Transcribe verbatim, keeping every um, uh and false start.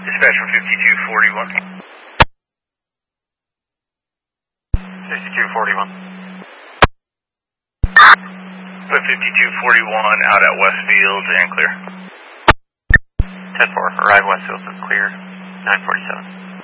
Dispatch from fifty-two forty-one. fifty-two forty-one. Put fifty-two forty-one out at Westfield and clear. ten four, arrive Westfield and clear, nine forty-seven.